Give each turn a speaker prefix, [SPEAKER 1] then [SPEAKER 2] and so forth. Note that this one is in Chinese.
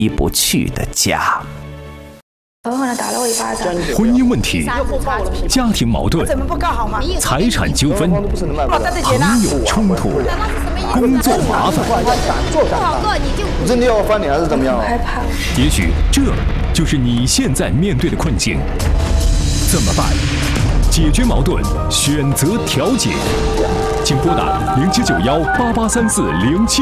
[SPEAKER 1] 回不去的家。
[SPEAKER 2] 狠狠地打了我一巴掌。
[SPEAKER 3] 婚姻问题、家庭矛盾、财产纠纷、朋友冲突、工作麻烦，
[SPEAKER 4] 我真的要翻脸还是怎么样？
[SPEAKER 2] 害怕。
[SPEAKER 3] 也许这就是你现在面对的困境。怎么办？解决矛盾，选择调解，请拨打0791883407。